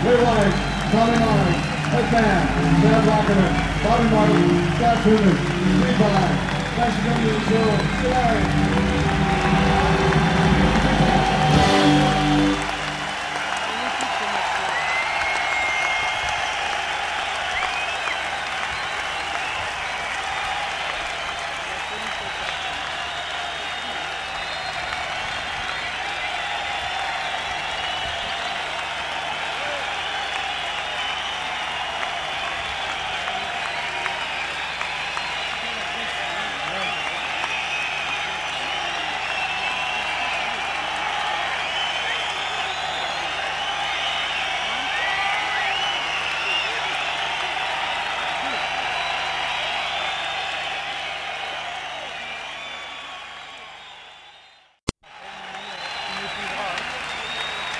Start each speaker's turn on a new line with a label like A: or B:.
A: Ray White, Tommy Martin, Ed Chad Lockerman, Bobby Martin, Scott Truman, Steve By. Thanks for coming to the show. Good night.